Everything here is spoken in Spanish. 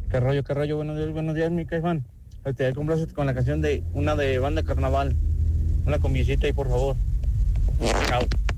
Qué rollo, buenos días, mi Caifán. Te complaces con la canción de una de Banda Carnaval. Una con visita ahí, por favor. Chao.